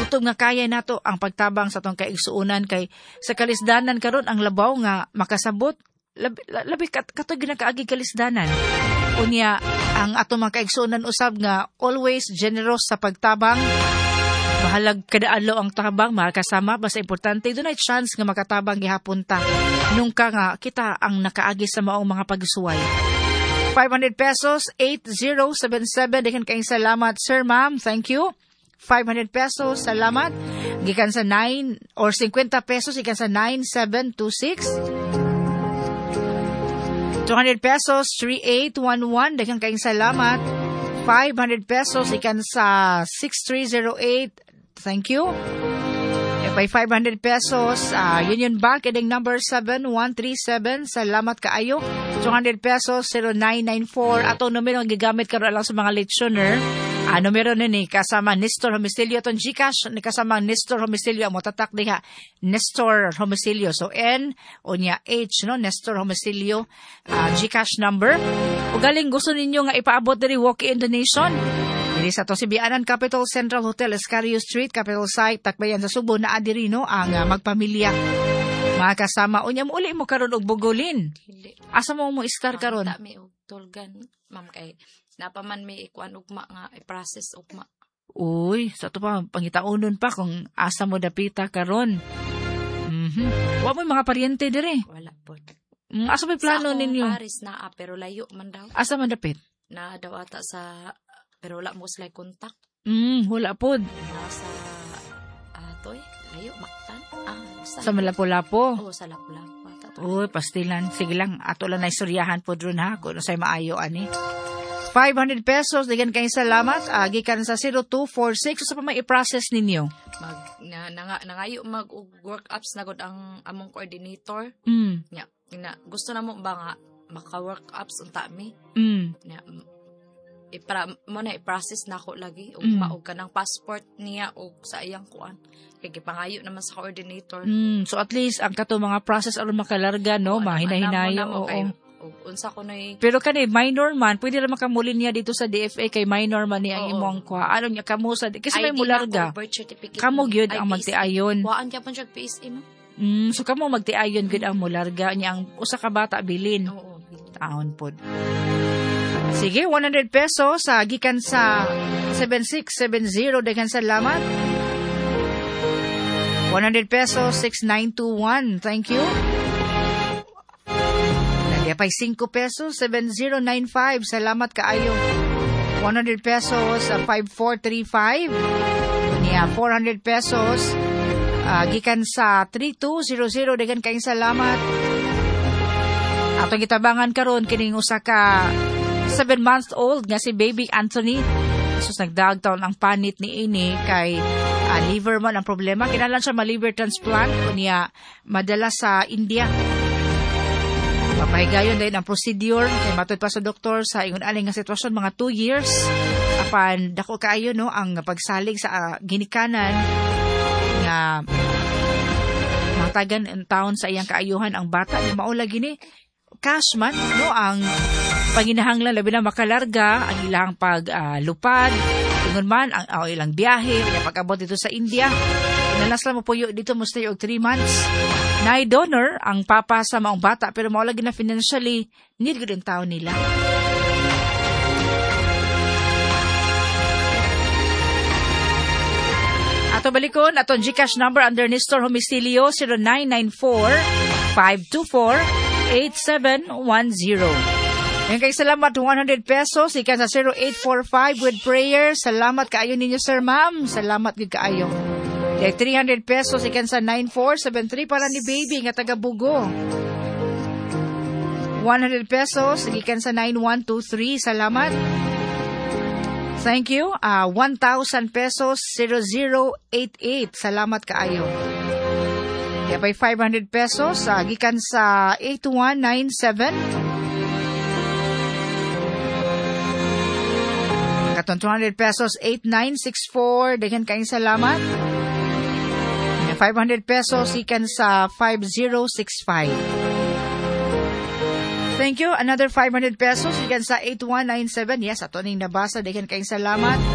kutob nga kaya nato ang pagtabang sa tong kaigsuunan kay sa kalisdanan karon ang labaw nga makasabot labi katoy ginakaagi kalisdanan. Unya ang ato mga kaigsuunan usab nga always generous sa pagtabang. Bahalag kadaadlaw ang tabang makasama basta importante doon ay chance nga makatabang gihapon ta. Nung ka nga kita ang nakaagi sa maong mga pagsuway. 500 pesos 8077 dikan kayong salamat sir ma'am, thank you. 500 pesos salamat gikan sa 9 or 50 pesos gikan sa 9726. 200 pesos 3811 dikan kayong salamat. 500 pesos ikan sa 6308. Thank you. By 500 pesos, Union Bank, edeng number 7137. Salamat kaayo. 200 pesos, 0994. Atong numero ang gigamit karon lang sa mga listener. Numero ni kasama Nestor Homicilio. Itong Gcash, ni kasama Nestor Homicilio. Ang matatak diha, Nestor Homicilio. So, N o niya H, no? Nestor Homicilio. Gcash number. O galing gusto ninyo nga ipaabot diri walk-in donation. Diri sa Tosibianan Capital Central Hotel, Escario Street, Capital Site, Tacbayan sa Subo, na adirino ang magpamilya. Mga kasama, unya mo uli mo karon og bugolin. Asa mo star karon? Dami og tulgan, ma'am, kay napaman may ikuan ugma nga i-process ugma. Uy, sa to pa pangitaunon pa kung asa mo dapita karon. Wa mo mga paryente dire? Wala po. Asa may plano ninyo? Sa Paris na pero layo man daw. Asa man dapit? Na daw ata sa pero wala mo sila kontak. Wala pod. Nasa toy, layo maktan. Sa Malapu-Lapu. Oo, sa Lapu-Lapu. Uy, pastilan. Sige lang, ato lang na istoryahan po dun ha, kung sa'y maayo, ani. 500 pesos, digan kayo salamat. Gikan sa 0246, so pa may i-process ninyo? Nangayo mag-work-ups na gud ang among coordinator. Gusto na mo ba nga maka-work-ups unta mi? Para mo na i-process na ako lagi. O maog ka ng passport niya o sa iyang kuan. Kaya pangayo naman sa coordinator. So at least ang kato mga process aron makalarga, no? Mahina-hinayo. Unsa ko na Pero kani minor man, pwede ra makamulin niya dito sa DFA kay minor man ni ang imong kuha. Ano niya kamo sa kasi may mularga. Kamo gyud ang magtiayon. Kuan kya pon siya PSA mo. So kamo magtiayon gyud ang mularga niya ang usa ka bata bilin. Oo, taon pod. Sige, 100 pesos gikan sa 7670 daghang salamat. 100 pesos 6921. Thank you. Nandiya pa'y 5 pesos 7095. Salamat kaayo. 100 pesos 5435. Niya 400 pesos gikan sa 3200 daghang kaayong salamat. Atong gitabangan karon kining usa ka 7-month-old nga si baby Anthony. So nagdagtaon ang panit ni ini kay liver man ang problema. Kinalan siya ma-liver transplant kunya madala sa India. Papahigayon din ang procedure kay matod pa sa doktor sa ingon aling nga sitwasyon mga 2 years. Apan dako kaayo no ang pagsalig sa ginikanan nga matagan ang taon sa iyang kaayuhan ang bata ni mao lagi ni cash man no ang panginahanglan labi na makalarga ang ilang paglupad ingon man ang ilang biyahe kaya pag-abot dito sa India inalas lang mo puyo dito mo stay og 3 months na donor ang papa sa maong bata pero mao lagi na financially need gud ang taon nila. Ato balikon atong Gcash number under Nestor Homicilio 0994-524-8710. Ngayon kay salamat 100 pesos ikan sa 0845 with prayer. Salamat kaayo ninyo sir ma'am. Salamat gid kaayo. Kay 300 pesos ikan sa 9473 para ni baby nga taga Bugo. 100 pesos ikan sa 9123. Salamat. Thank you. 1,000 pesos 0088. Salamat kaayo. Kaya by 500 pesos gikan sa 8197. Katong 200 pesos 8964. Dagan kaayong salamat. 500 pesos gikan sa 5065. Thank you. Another 500 pesos gikan sa 8197. Yes, ato ning nabasa. Dagan kaayong salamat.